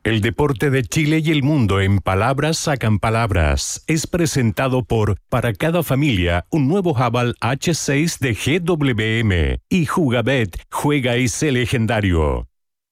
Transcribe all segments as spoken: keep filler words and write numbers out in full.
El deporte de Chile y el mundo en palabras sacan palabras. Es presentado por Para cada familia, un nuevo Haval hache seis de G W M y Jugabet, juega ese legendario.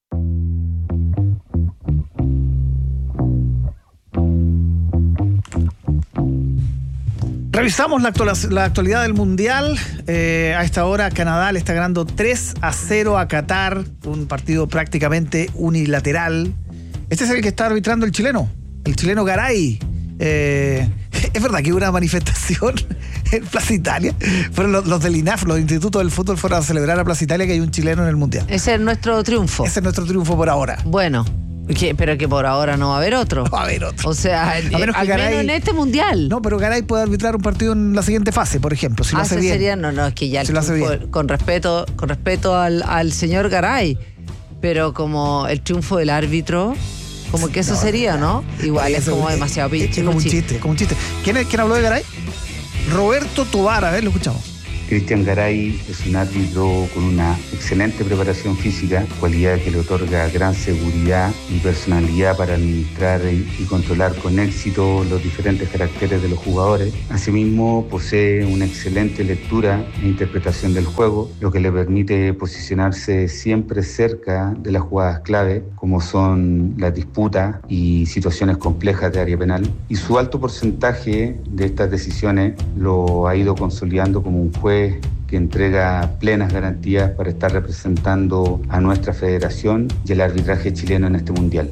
Revisamos la, actual, la actualidad del Mundial. Eh, a esta hora Canadá le está ganando tres a cero a Qatar, un partido prácticamente unilateral. Este es el que está arbitrando el chileno, el chileno Garay. Eh, es verdad que hubo una manifestación en Plaza Italia. Fueron los, los del I N A F, los institutos del fútbol, fueron a celebrar a Plaza Italia que hay un chileno en el Mundial. Ese es nuestro triunfo. Ese es nuestro triunfo por ahora. Bueno. Que, pero que por ahora no va a haber otro. No va a haber otro. O sea, a menos al Garay, menos en este mundial. No, pero Garay puede arbitrar un partido en la siguiente fase, por ejemplo, si ah, lo hace bien. Sería, no, no, es que ya si el lo hace triunfo, bien. con respeto, con respeto al, al señor Garay, pero como el triunfo del árbitro, como que eso no, sería, ¿no? Igual es como es, demasiado pinche. Es como un chiste, como un chiste. ¿Quién, es, ¿Quién habló de Garay? Roberto Tobar, a ver, lo escuchamos. Cristian Garay es un árbitro con una excelente preparación física, cualidad que le otorga gran seguridad y personalidad para administrar y controlar con éxito los diferentes caracteres de los jugadores. Asimismo, posee una excelente lectura e interpretación del juego, lo que le permite posicionarse siempre cerca de las jugadas clave, como son las disputas y situaciones complejas de área penal. Y su alto porcentaje de estas decisiones lo ha ido consolidando como un juez que entrega plenas garantías para estar representando a nuestra federación y el arbitraje chileno en este mundial.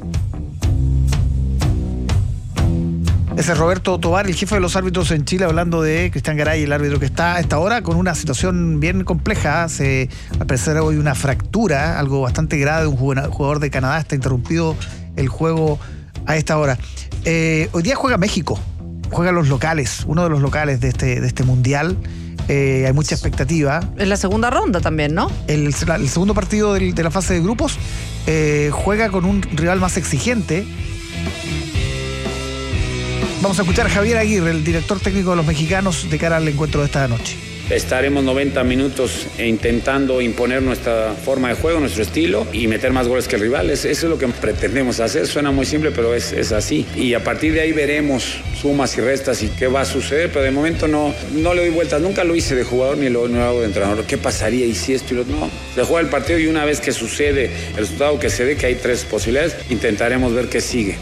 Ese es Roberto Tobar, el jefe de los árbitros en Chile, hablando de Cristian Garay, el árbitro que está a esta hora con una situación bien compleja. Se, al parecer hoy una fractura, algo bastante grave. Un jugador de Canadá, está interrumpido el juego a esta hora. Eh, hoy día juega México, juega los locales, uno de los locales de este, de este mundial. Eh, hay mucha expectativa. En la segunda ronda también, ¿no? El, el segundo partido del, de la fase de grupos eh, juega con un rival más exigente. Vamos a escuchar a Javier Aguirre, el director técnico de los mexicanos, de cara al encuentro de esta noche. Estaremos noventa minutos intentando imponer nuestra forma de juego, nuestro estilo y meter más goles que el rival. Eso es lo que pretendemos hacer. Suena muy simple, pero es, es así. Y a partir de ahí veremos sumas y restas y qué va a suceder. Pero de momento no, no le doy vueltas. Nunca lo hice de jugador ni lo, no lo hago de entrenador. ¿Qué pasaría y si esto y lo otro? No. Se juega el partido y una vez que sucede el resultado que se dé, que hay tres posibilidades, intentaremos ver qué sigue.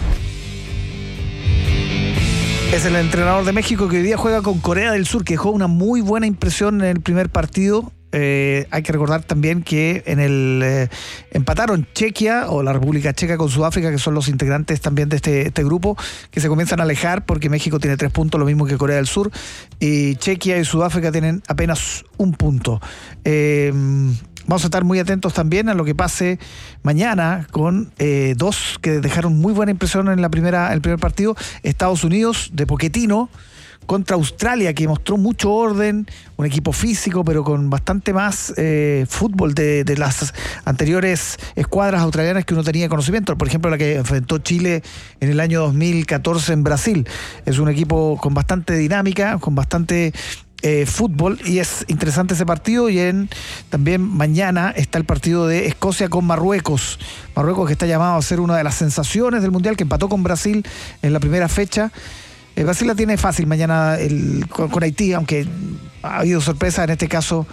Es el entrenador de México que hoy día juega con Corea del Sur, que dejó una muy buena impresión en el primer partido. Eh, hay que recordar también que en el eh, empataron Chequia o la República Checa con Sudáfrica, que son los integrantes también de este, este grupo, que se comienzan a alejar porque México tiene tres puntos, lo mismo que Corea del Sur, y Chequia y Sudáfrica tienen apenas un punto. Eh, Vamos a estar muy atentos también a lo que pase mañana con eh, dos que dejaron muy buena impresión en la primera, el primer partido. Estados Unidos de Pochettino contra Australia, que mostró mucho orden, un equipo físico, pero con bastante más eh, fútbol de, de las anteriores escuadras australianas que uno tenía conocimiento. Por ejemplo, la que enfrentó Chile en el año dos mil catorce en Brasil. Es un equipo con bastante dinámica, con bastante Eh, fútbol, y es interesante ese partido. Y en también mañana está el partido de Escocia con Marruecos. Marruecos, que está llamado a ser una de las sensaciones del Mundial, que empató con Brasil en la primera fecha. Eh, Brasil la tiene fácil mañana el, con, con Haití, aunque ha habido sorpresa en este caso.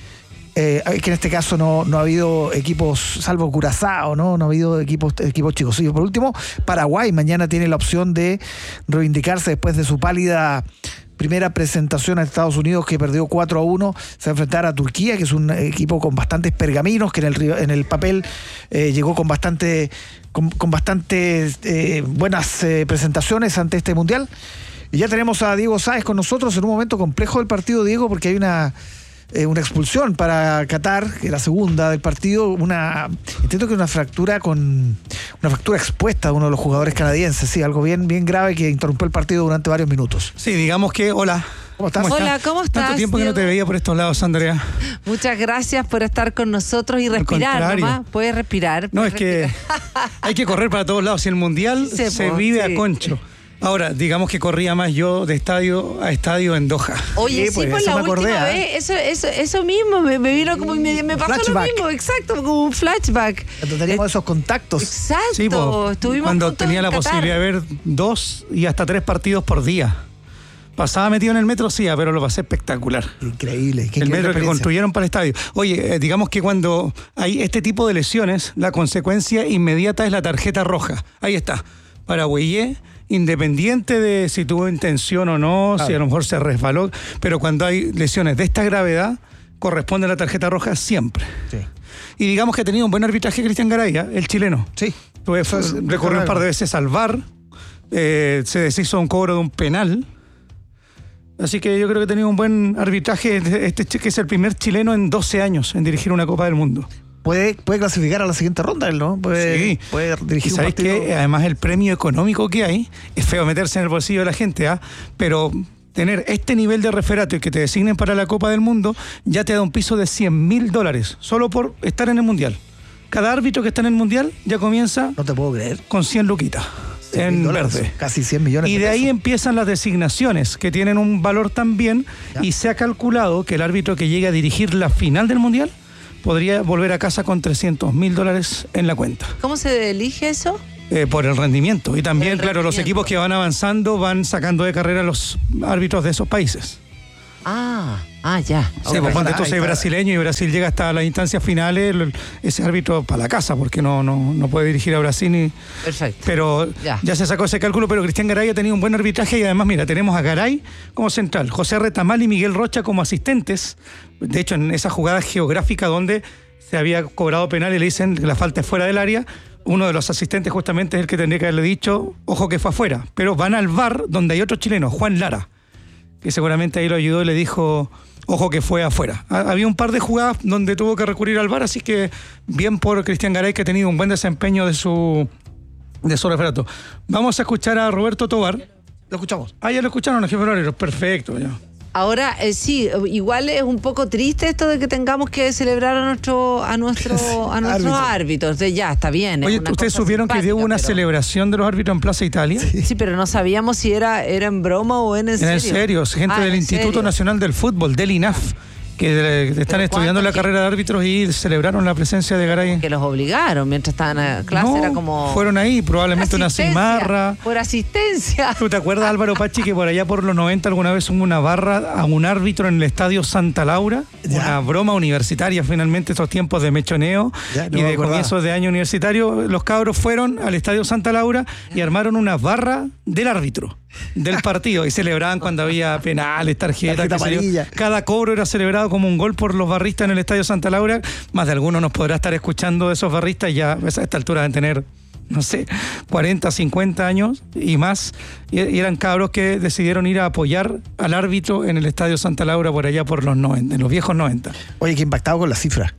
Eh, que en este caso no, no ha habido equipos, salvo Curazao, ¿no? No ha habido equipos, equipos chicos. Y por último, Paraguay mañana tiene la opción de reivindicarse después de su pálida primera presentación a Estados Unidos, que perdió cuatro a uno. Se va a enfrentar a Turquía, que es un equipo con bastantes pergaminos, que en el, en el papel eh, llegó con bastante con, con bastantes eh, buenas eh, presentaciones ante este Mundial. Y ya tenemos a Diego Sáez con nosotros en un momento complejo del partido, Diego, porque hay una Eh, una expulsión para Qatar, que es la segunda del partido. Una, entiendo que una fractura con una fractura expuesta de uno de los jugadores canadienses, sí, algo bien, bien grave que interrumpió el partido durante varios minutos. Sí, digamos que, hola. ¿Cómo estás? ¿Cómo Hola, ¿cómo estás? Tanto tiempo Diego? Que no te veía por estos lados, Andrea. Muchas gracias por estar con nosotros y respirar nomás. Puedes respirar. No, puedes es respirar. Que hay que correr para todos lados. Y el Mundial sí, se, se vive sí. a concho. Ahora, digamos que corría más yo de estadio a estadio en Doha. Oye, Sí, sí, pues, pues eso la me acordé, última ¿eh? vez, eso, eso, eso mismo, me, me vino como, me, me pasó Flashback. lo mismo, exacto, como un flashback. Cuando teníamos Eh, esos contactos. Exacto, Sí, po, estuvimos cuando juntos tenía en la Qatar. posibilidad de ver dos y hasta tres partidos por día. Pasaba metido en el metro, sí, pero lo pasé espectacular. Increíble. Qué El increíble metro que experiencia. construyeron para el estadio. Oye, eh, digamos que cuando hay este tipo de lesiones, la consecuencia inmediata es la tarjeta roja. Ahí está. Para Güellé, independiente de si tuvo intención o no, Claro. si a lo mejor se resbaló, pero cuando hay lesiones de esta gravedad, corresponde la tarjeta roja siempre. Sí. Y digamos que ha tenido un buen arbitraje Cristian Garay, ¿eh? El chileno. Sí. Tuve- Eso es recurrió un par de veces al V A R, eh, se deshizo un cobro de un penal. Así que yo creo que ha tenido un buen arbitraje, este ch- que es el primer chileno en doce años en dirigir una Copa del Mundo. Puede, puede clasificar a la siguiente ronda, él, ¿no? Puede, Sí. puede Y dirigir un sabéis partido. que además el premio económico que hay, es feo meterse en el bolsillo de la gente, ¿ah? Pero tener este nivel de referato y que te designen para la Copa del Mundo ya te da un piso de cien mil dólares, solo por estar en el Mundial. Cada árbitro que está en el Mundial ya comienza No te puedo creer. con cien luquitas cien mil en dólares, verde. Casi cien millones Y de pesos. ahí empiezan las designaciones, que tienen un valor también, Ya. y se ha calculado que el árbitro que llegue a dirigir la final del Mundial podría volver a casa con trescientos mil dólares en la cuenta, ¿Cómo se elige eso? eh, por el rendimiento. Y también, El claro, los rendimiento. equipos que van avanzando van sacando de carrera a los árbitros de esos países. Ah, ah, ya. Sí, Ok. pues ponte tú, Ahí soy está. brasileño y Brasil llega hasta las instancias finales, el- ese árbitro para la casa, porque no, no, no puede dirigir a Brasil ni... Perfecto. Pero Ya. ya. se sacó ese cálculo, pero Cristian Garay ha tenido un buen arbitraje y además, mira, tenemos a Garay como central, José Retamal y Miguel Rocha como asistentes. De hecho, en esa jugada geográfica donde se había cobrado penal y le dicen que la falta es fuera del área, uno de los asistentes justamente es el que tendría que haberle dicho, ojo que fue afuera. Pero van al V A R donde hay otro chileno, Juan Lara, que seguramente ahí lo ayudó y le dijo, ojo que fue afuera. Ha- Había un par de jugadas donde tuvo que recurrir al V A R, así que bien por Cristian Garay, que ha tenido un buen desempeño de su, de su referato. Vamos a escuchar a Roberto Tobar. Lo escuchamos. Ah, ya lo escucharon, jefe horario. Perfecto, ya. Ahora, eh, sí, igual es un poco triste esto de que tengamos que celebrar a nuestro, a nuestro, a nuestros Árbitro. árbitros. De, ya, está bien. es Oye, una ¿ustedes cosa supieron que simpática, dio una pero- celebración de los árbitros en Plaza Italia? Sí, pero no sabíamos si era, era en broma o en, en Era serio. en serio, gente Ah, del ¿en Instituto serio? Nacional del Fútbol, del I N A F, que eh, están ¿Pero estudiando la cuánta carrera de árbitros y celebraron la presencia de Garay. Que los obligaron mientras estaban a clase, No, era como... fueron ahí, probablemente una asistencia, cimarra. Por asistencia. ¿Tú te acuerdas, Álvaro Pachi, que por allá por los noventa alguna vez hubo una barra a un árbitro en el estadio Santa Laura? Ya. Una broma universitaria, finalmente, estos tiempos de mechoneo Ya, no y me de acordaba. comienzos de año universitario. Los cabros fueron al estadio Santa Laura y armaron una barra del árbitro del partido y celebraban cuando había penales, tarjetas, Tarjeta qué sé yo. amarilla. Cada cobro era celebrado como un gol por los barristas en el estadio Santa Laura. Más de alguno nos podrá estar escuchando de esos barristas, ya a esta altura deben tener, no sé, cuarenta, cincuenta años y más, y, y eran cabros que decidieron ir a apoyar al árbitro en el Estadio Santa Laura por allá por los noventa, en los viejos noventa. Oye, que impactado con la cifra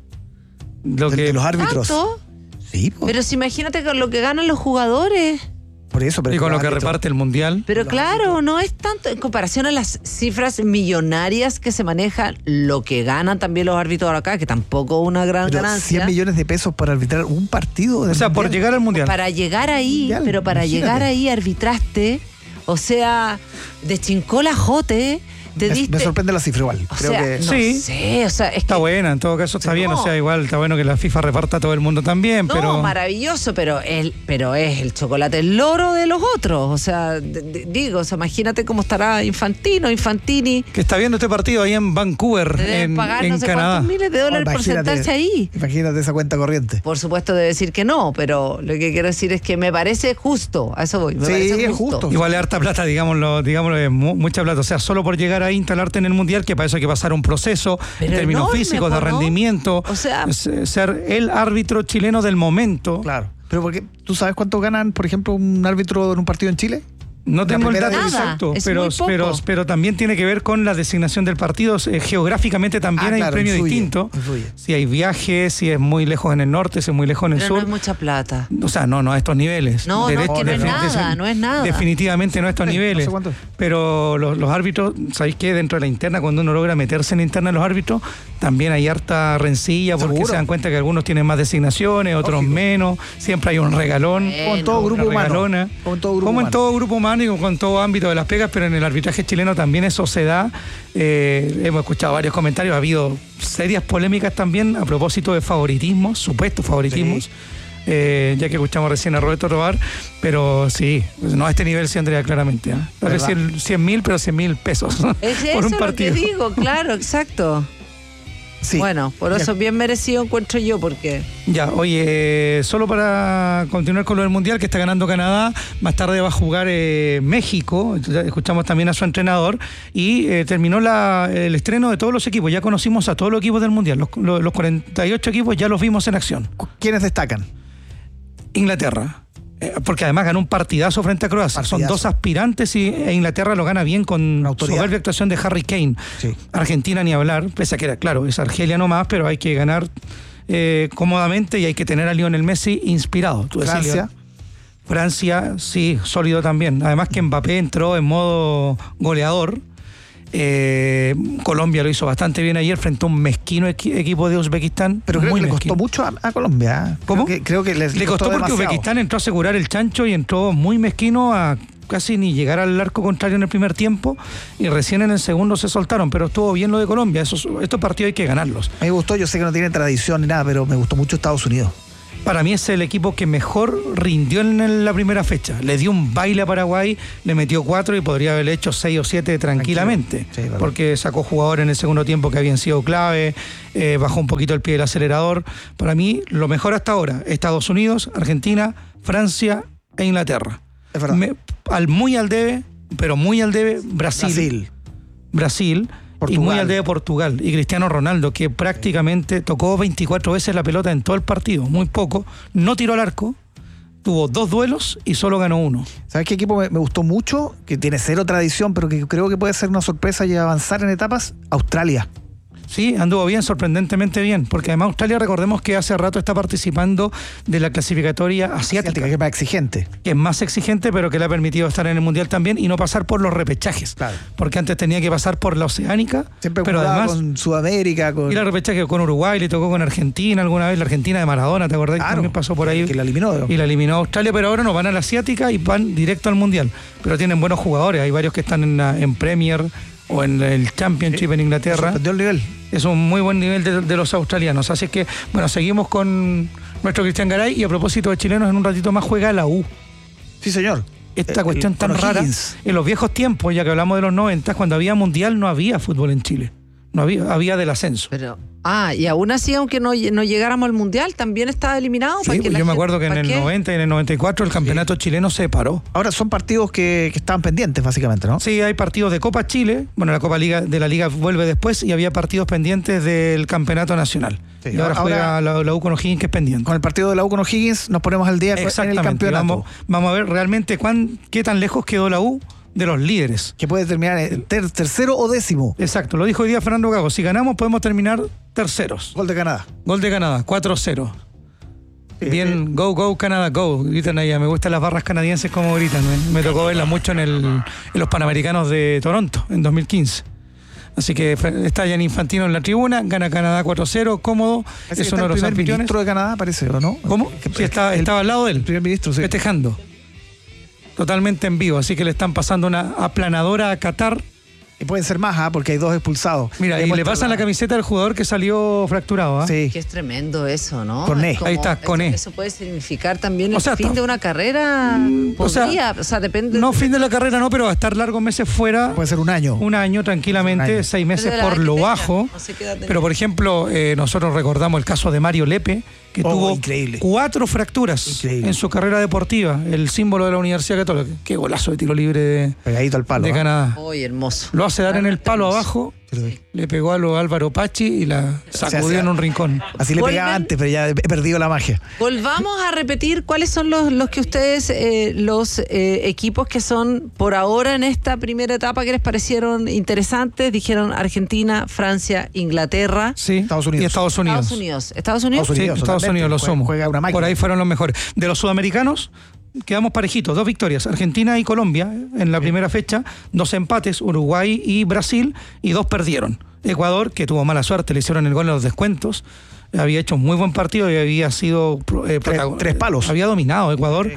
Lo de, que, de los árbitros. ¿Tanto? Sí, po. Pero si imagínate con lo que ganan los jugadores. por eso. Pero y con lo que árbitros. reparte el Mundial. Pero claro, no es tanto en comparación a las cifras millonarias que se manejan, lo que ganan también los árbitros acá, que tampoco es una gran Pero ganancia. cien millones de pesos para arbitrar un partido. O sea, por llegar al Mundial. Para llegar ahí, Mundial, pero para imagínate. llegar ahí arbitraste, o sea, de chincola jote, te Me, diste... me sorprende la cifra igual. o Creo sea, que no Sí. sé, o sea, es Está que... buena, en todo caso está bien, No. o sea, igual está bueno que la FIFA reparta a todo el mundo también, No, pero... maravilloso, pero el, pero es el chocolate el loro de los otros. O sea, de- de- digo, o sea, imagínate cómo estará Infantino, Infantini. Que está viendo este partido ahí en Vancouver, Te deben en, pagar en no sé Canadá. cuántos miles de dólares por Imagínate- sentarse ahí. Imagínate esa cuenta corriente. Por supuesto debe decir que no, pero lo que quiero decir es que me parece justo. A eso voy. Me Sí, parece es justo. Igual es harta plata, digámoslo, digámoslo, es mu- mucha plata. O sea, solo por llegar a instalarte en el Mundial, que para eso hay que pasar un proceso Pero en términos enorme, físicos, de ¿no? rendimiento, O sea- es- ser el árbitro chileno del momento. Claro. Pero porque tú sabes cuánto ganan, por ejemplo, un árbitro en un partido en Chile. No La tengo el primera dato división. exacto, Nada, es pero, muy poco. pero, pero también tiene que ver con la designación del partido. Eh, geográficamente también Ah, hay claro, un premio influye, distinto. influye. Si hay viajes, si es muy lejos en el norte, si es muy lejos en el Pero sur. no es mucha plata. O sea, no, no a estos niveles. No, no, es que no es defin- nada, no es nada. Definitivamente no a estos Sí, no niveles. sé cuánto es. Pero los, los árbitros, ¿sabéis qué? Dentro de la interna, cuando uno logra meterse en la interna de los árbitros, también hay harta rencilla porque Seguro. se dan cuenta que algunos tienen más designaciones, otros Lógico. menos. Siempre hay un regalón. Eh, Como en todo no, grupo una humano. regalona. Como en todo grupo Como en humano. todo grupo humano, humano y con todo ámbito de las pegas, pero en el arbitraje chileno también eso se da. Eh, hemos escuchado varios comentarios, ha habido serias polémicas también a propósito de favoritismos, supuestos favoritismos. Sí. Eh, ya que escuchamos recién a Roberto Tobar, pero sí, no a este nivel sí, Andrea, claramente. ¿eh? Tal vez cien mil, pero cien mil pesos es por eso un partido. Lo que digo, claro, exacto. Sí. Bueno, por eso bien merecido encuentro yo, porque... Ya, oye, solo para continuar con lo del Mundial, que está ganando Canadá, más tarde va a jugar eh, México, escuchamos también a su entrenador, y eh, terminó la, el estreno de todos los equipos, ya conocimos a todos los equipos del Mundial, los, los, los cuarenta y ocho equipos ya los vimos en acción. ¿Quiénes destacan? Inglaterra, eh, porque además ganó un partidazo frente a Croacia. Partidazo. Son dos aspirantes y e Inglaterra lo gana bien con soberbia actuación de Harry Kane. Sí. Argentina ni hablar, pese a que era, claro, es Argelia nomás, pero hay que ganar eh, cómodamente y hay que tener a Lionel Messi inspirado. ¿Tú Francia. Decías, Francia, sí, sólido también. Además que Mbappé entró en modo goleador. Eh, Colombia lo hizo bastante bien ayer frente a un mezquino equi- equipo de Uzbekistán. Pero creo muy que le mezquino. costó mucho a, a Colombia. ¿Cómo? Creo que, creo que les le costó, costó porque demasiado. Uzbekistán entró a asegurar el chancho y entró muy mezquino a casi ni llegar al arco contrario en el primer tiempo y recién en el segundo se soltaron, pero estuvo bien lo de Colombia. Esos, estos partidos hay que ganarlos. Me gustó, yo sé que no tiene tradición ni nada, pero me gustó mucho Estados Unidos. Para mí es el equipo que mejor rindió en la primera fecha. Le dio un baile a Paraguay, le metió cuatro y podría haberle hecho seis o siete tranquilamente. Sí, porque sacó jugadores en el segundo tiempo que habían sido clave, eh, bajó un poquito el pie del acelerador. Para mí, lo mejor hasta ahora, Estados Unidos, Argentina, Francia e Inglaterra. Es verdad. Me, al, muy al debe, pero muy al debe, Brasil. Brasil. Brasil. Portugal. Y muy al de Portugal. Y Cristiano Ronaldo, que prácticamente tocó veinticuatro veces la pelota en todo el partido, muy poco, no tiró al arco, tuvo dos duelos y solo ganó uno. ¿Sabes qué equipo me, me gustó mucho? Que tiene cero tradición, pero que creo que puede ser una sorpresa y avanzar en etapas. Australia. Sí, anduvo bien, sorprendentemente bien, porque además Australia, recordemos que hace rato está participando de la clasificatoria asiática, asiática que es más exigente. Que es más exigente, pero que le ha permitido estar en el Mundial también y no pasar por los repechajes. Claro. Porque antes tenía que pasar por la Oceánica. Siempre pero además con Sudamérica. Con... Y la repechaje con Uruguay, le tocó con Argentina alguna vez, la Argentina de Maradona, ¿te acordás? Claro, que también pasó por ahí. Que la eliminó. ¿no? Y la eliminó Australia, pero ahora no van a la Asiática y van directo al Mundial. Pero tienen buenos jugadores, hay varios que están en, la, en Premier o en el Championship sí, en Inglaterra. Sorprendió el nivel. Es un muy buen nivel de, de los australianos. Así es que, bueno, seguimos con nuestro Cristian Garay y a propósito de chilenos, en un ratito más juega la U. Sí, señor. Esta el, cuestión el, tan rara. Higgins. En los viejos tiempos, ya que hablamos de los noventa, cuando había mundial no había fútbol en Chile. No había, había del ascenso. Pero, ah, y aún así, aunque no, no llegáramos al mundial, también estaba eliminado. Sí, pues yo me acuerdo que en el qué? noventa y en el noventa y cuatro el campeonato sí. chileno se paró. Ahora son partidos que, que estaban pendientes, básicamente, ¿no? Sí, hay partidos de Copa Chile. Bueno, la Copa Liga de la Liga vuelve después y había partidos pendientes del campeonato nacional. Sí, y ahora, ahora juega la, la U con O'Higgins, que es pendiente. Con el partido de la U con O'Higgins nos ponemos al día en el campeonato. Vamos, vamos a ver realmente cuán, qué tan lejos quedó la U de los líderes. Que puede terminar ter, tercero o décimo. Exacto, lo dijo hoy día Fernando Gago. Si ganamos podemos terminar terceros. Gol de Canadá. Gol de Canadá, cuatro cero. Sí, Bien, sí. go, go, Canadá, go. Gritan allá. Me gustan las barras canadienses como gritan. Me, me tocó verlas mucho en, el, en los Panamericanos de Toronto en dos mil quince. Así que está Gianni Infantino en la tribuna, gana Canadá cuatro cero, cómodo. Parece es uno de los anfitriones. El primer ministro de Canadá, parece, ¿o no? ¿Cómo? Sí, estaba, estaba al lado de él. El primer ministro, sí. Festejando. Totalmente en vivo, así que le están pasando una aplanadora a Qatar. Y pueden ser más, ¿eh? Porque hay dos expulsados. Mira, y le pasan la... la camiseta del jugador que salió fracturado. ¿eh? Sí. Que es tremendo eso, ¿no? Coné. Ahí está, Coné. Eso, eso puede significar también o el sea, fin está... de una carrera. Podría, o sea, o sea, depende. No, fin de la carrera no, pero va a estar largos meses fuera. Puede ser un año. Un año tranquilamente, un año. seis meses por lo bajo. No sé pero, por ejemplo, eh, nosotros recordamos el caso de Mario Lepe, que oh, tuvo increíble. cuatro fracturas increíble. en su carrera deportiva. El símbolo de la Universidad Católica. Qué golazo de tiro libre de, Pegadito al palo, de ¿eh? Canadá. Uy, hermoso. Lo hace dar en el palo abajo, sí. le pegó a lo Álvaro Pachi y la sacudió o sea, en un rincón. Así le pegaba antes, pero ya he perdido la magia. Volvamos a repetir cuáles son los, los que ustedes, eh, los eh, equipos que son por ahora en esta primera etapa que les parecieron interesantes. Dijeron Argentina, Francia, Inglaterra. Sí, Estados Unidos. Y Estados Unidos. Estados Unidos. Estados Unidos. Sí, Estados Unidos lo somos. Juega una máquina. Por ahí fueron los mejores. De los sudamericanos, quedamos parejitos, dos victorias, Argentina y Colombia en la sí. primera fecha, dos empates, Uruguay y Brasil, y dos perdieron. Ecuador, que tuvo mala suerte, le hicieron el gol en los descuentos, había hecho un muy buen partido y había sido... Eh, tres, tres palos. Había dominado Ecuador. Sí.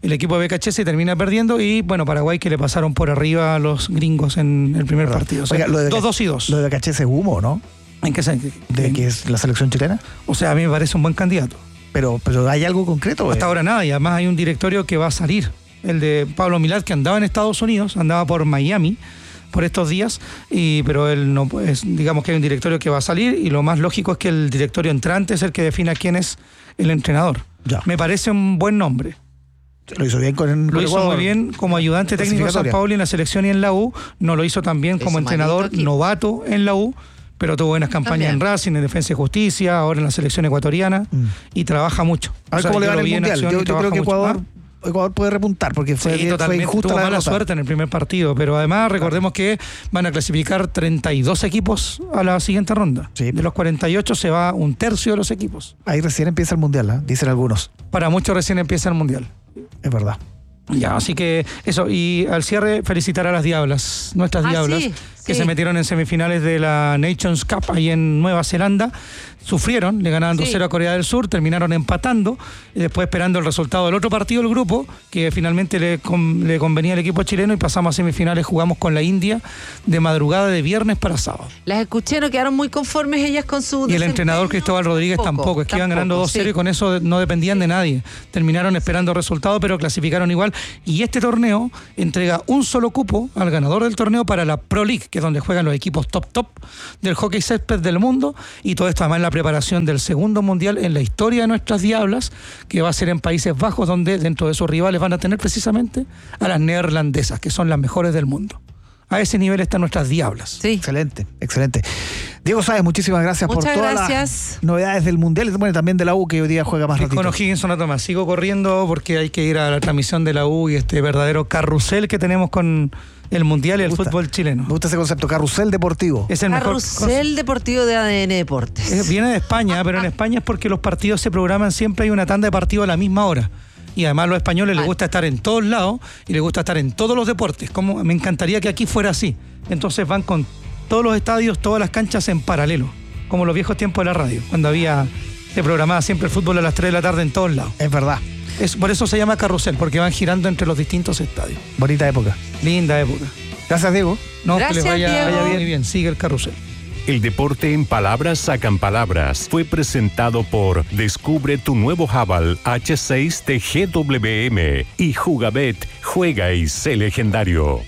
el equipo de B K H S termina perdiendo y, bueno, Paraguay que le pasaron por arriba a los gringos en el primer Perdón. partido. O sea, Oiga, lo de dos, dos y dos. Lo de B K H S es humo, ¿no? ¿En qué sentido? De que es la selección chilena. O sea, a mí me parece un buen candidato. Pero, pero ¿hay algo concreto? Hasta eh? ahora nada, y además hay un directorio que va a salir. El de Pablo Milad, que andaba en Estados Unidos, andaba por Miami por estos días, y pero él no es, digamos que hay un directorio que va a salir, y lo más lógico es que el directorio entrante es el que defina quién es el entrenador. Ya. Me parece un buen nombre. Lo hizo bien con, con Lo hizo Ecuador. muy bien como ayudante técnico de San Clasificatoria. Paulo en la selección y en la U. No lo hizo tan bien Lo como hizo entrenador malito aquí. novato en la U, pero tuvo buenas campañas También. en Racing, en Defensa y Justicia, ahora en la selección ecuatoriana, Mm. y trabaja mucho. A ver O sea, cómo le yo va lo en el vi en Mundial. acción Yo, y yo trabaja creo que mucho. Ecuador, ¿Ah? Ecuador puede repuntar porque fue, Sí, fue totalmente. injusta Tuvo la mala derrota. suerte en el primer partido, pero además recordemos que van a clasificar treinta y dos equipos a la siguiente ronda. Sí. De los cuarenta y ocho se va un tercio de los equipos. Ahí recién empieza el Mundial, ¿eh? Dicen algunos. Para muchos recién empieza el Mundial. Es verdad. Ya, así que eso. Y al cierre, felicitar a las Diablas, nuestras Ah, Diablas, sí, que sí. se metieron en semifinales de la Nations Cup ahí en Nueva Zelanda. Sufrieron, le ganaban dos Sí. cero a Corea del Sur, terminaron empatando, y después esperando el resultado del otro partido del grupo, que finalmente le, con- le convenía al equipo chileno, y pasamos a semifinales, jugamos con la India de madrugada de viernes para sábado. Las escuché, no quedaron muy conformes ellas con su Y el entrenador desempeño. Cristóbal Rodríguez tampoco, es que iban ganando dos cero sí. y con eso no dependían de nadie. Terminaron esperando resultados, pero clasificaron igual. Y este torneo entrega un solo cupo al ganador del torneo para la Pro League, que es donde juegan los equipos top top del hockey césped del mundo, y todo esto además en la preparación del segundo mundial en la historia de nuestras Diablas, que va a ser en Países Bajos, donde dentro de sus rivales van a tener precisamente a las neerlandesas, que son las mejores del mundo. A ese nivel están nuestras Diablas. Sí. Excelente, excelente. Diego Sáez, muchísimas gracias Muchas por todas gracias. las novedades del Mundial, bueno, también de la U, que hoy día juega más Y ratito. con O'Higgins una toma. Sigo corriendo porque hay que ir a la transmisión de la U y este verdadero carrusel que tenemos con el Mundial y el Me gusta. fútbol chileno. Me gusta ese concepto, carrusel deportivo. Es el mejor. Carrusel deportivo de A D N Deportes. Es- viene de España, pero en España es porque los partidos se programan siempre, hay una tanda de partidos a la misma hora. Y además a los españoles les Ah. gusta estar en todos lados y les gusta estar en todos los deportes. Como me encantaría que aquí fuera así. Entonces van con todos los estadios, todas las canchas en paralelo, como los viejos tiempos de la radio, cuando había se programaba siempre el fútbol a las tres de la tarde en todos lados. Es verdad. Es, por eso se llama carrusel, porque van girando entre los distintos estadios. Bonita época. Linda época. Gracias, Diego. No, Gracias, que les vaya, Diego. vaya bien y bien. Sigue el carrusel. El deporte en palabras sacan palabras. Fue presentado por Descubre tu nuevo Haval H seis de G W M y Jugabet, juega y sé legendario.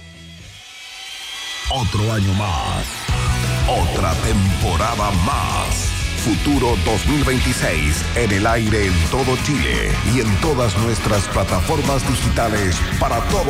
Otro año más. Otra temporada más. Futuro dos mil veintiséis en el aire en todo Chile y en todas nuestras plataformas digitales para todo